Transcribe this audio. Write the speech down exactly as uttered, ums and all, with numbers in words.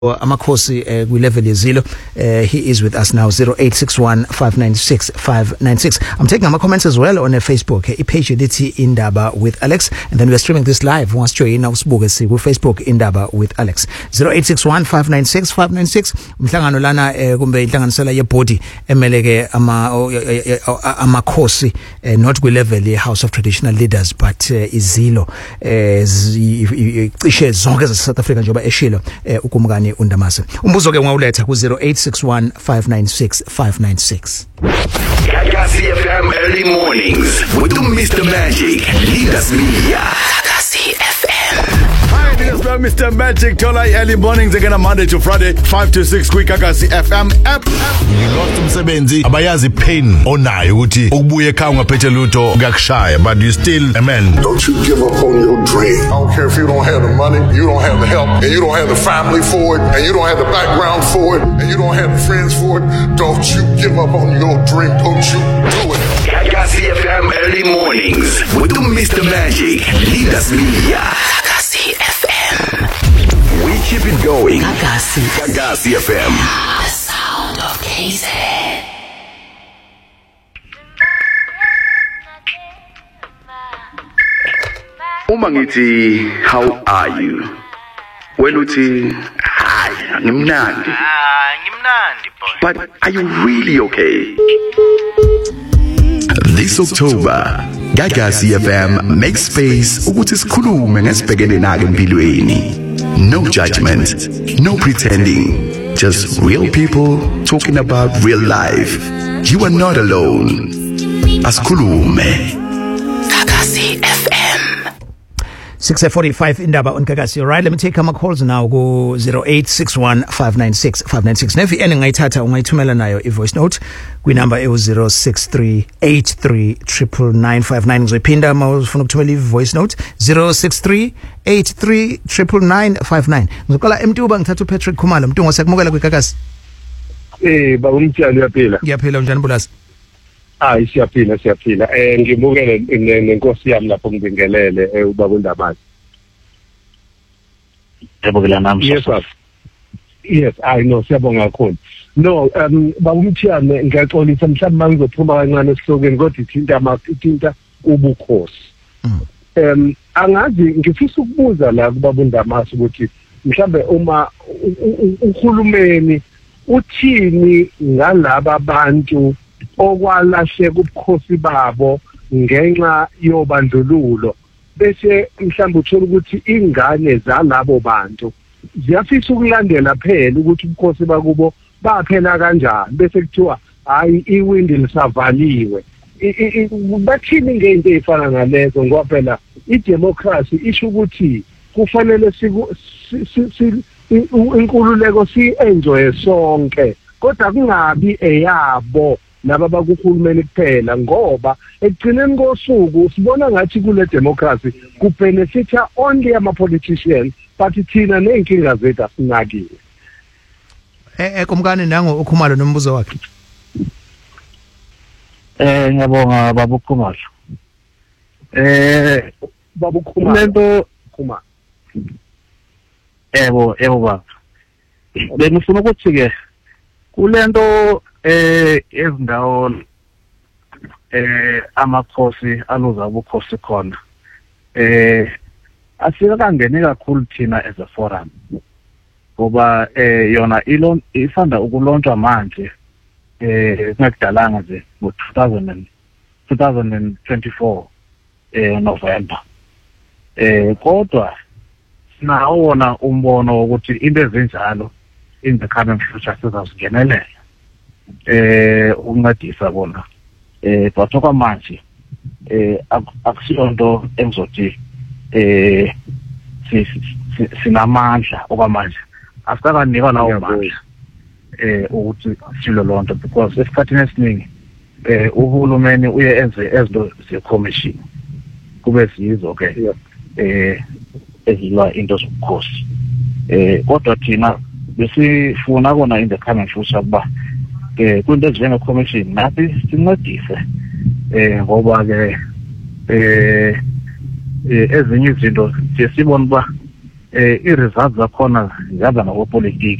Amakhosi uh, kwi level yezilo. Uh, he is with us now. zero eight six one five nine six five nine six. I'm taking my comments as well on uh, Facebook. Uh, page edithi Indaba with Alex, and then we're streaming this live once join now sibuke si ku Facebook Indaba with Alex. zero eight six one five nine six five nine six. Umhlangano lana uh, kumbe inhlanganisela ye body emeleke ama amakhosi uh, not kwi level ye House of Traditional Leaders but uh, izilo cishe zonke za South Africa njengoba eshilo ukumkani Undamase. Umbuzo ke ungawuletha ku zero eight six one five nine six five nine six. Gagasi F M early mornings with Mister Magic. Leaders Media. Gagasi F M. Hi, this is Mister Magic. Tolai early mornings again on Monday to Friday, five to six. Quick Gagasi F M app. Lost umsebenzi abayazi pain onayo ukuthi ukubuye ekhaya ungaphethe lutho ngakushaya, but you still a man. Don't you give up on your dream. I don't care if you don't have the money, you don't have the help, and you don't have the family for it, and you don't have the background for it, and you don't have the friends for it. Don't you give up on your dream. Don't you do it. Gagasi F M early mornings with Mister Magic. Leaders Media. Gagasi F M. We keep it going. Gagasi. Gagasi F M. The sound of K Z. Uma ngithi how are you? Well uthi hayi ngimnandi. Ah, ngimnandi boy. But are you really okay? This October, Gagasi F M makes space ukuthi sikhulume ngesibhekene nake empilweni. No judgment, no pretending, just real people talking about real life. You are not alone. Asikhulume. Gagasi F M. six forty-five Indaba on Gagasi. All right, let me take my calls now. Go zero eight six one five nine six five nine six. Nevi ene ngayithatha ungayithumela nayo i-voice note kwi number e zero six three eight three nine nine five nine. Ngizoyiphinda uma ufuna ukuthumela i-voice note zero six three eight three nine nine five nine. Ngizoqala eMtuba ngithatha uPatrick Khumalo. Mtungo siyakumukela kwiGagasi. Eh baba umtshali uyaphila. Ngiyaphila njani Bulasi? Hayi siyaphila siyaphila. Eh ngimukele nenkosi yami lapho ngibingelele ubaba uNdamase. Yabongela nami. Yes sir. Yes, I know siyabonga kakhulu. No, um baba umtshali ngiyaxolisa mhlawumbe mangizophuma kancane esihlokweni kodwa ithinta ama ithinta ubukhosi. Um angazi ngifisa ukubuza la kubaba uNdamase ukuthi mhlambe uma uhulumeni uthini ngalabo abantu okwalahleka ubukhosi babo ngenxa yobandlululo bese mhlawumbe uthola ukuthi ingane zalabo bantu ziyafisa ukulandela phela ukuthi ubukhosi bakubo baphela kanjani bese kuthiwa hayi iwindi lisavaliwe. Bathini ngento ezifana nalezo ngoba phela idemocracy isho ukuthi kufanele inkululeko si enjoy sonke kodwa kungabi eyabo laba bakuhulumeni kuphela ngoba ekugcineni kosuku sibona ngathi kule democracy kubenefita only ama politicians but thina nenkinga zethu asinakiwe. Eh kumkani nango ukhumalo nombuzo wakhe. Eh ngiyabonga baba uKhumalo. Eh baba uKhumalo lento Khumalo. Ebo ebo baba. Benifuna ukuthi ke kulento eh ezindawo eh amakhosi aluza ubukhosi khona eh asika kangene kakhulu thina as a forum ngoba eh yona ilon isanda ukulonjwa manje eh ngakudalanga nje ngo two thousand twenty-four eh November eh kodwa sinawona umbono ukuthi into ezinjalo in the coming future sizazingenelela eh uncedisa bona eh bathoka manje eh akusiyonto engizothi eh sinamandla okwamanje asikanika lawo mandla eh ukuthi silo lonto because esikhathini esiningi eh uhulumeni uye enze ezinto ze-commission kube sizo ke eh ezilwa into zobukhosi eh kodwa thina besifuna kona in the coming future kuba ke kunto njenge commission nathi sincedise eh ngoba ke eh ezinye izinto siyibona ba eh i-results zakhona ziyaza ngokwepolitiki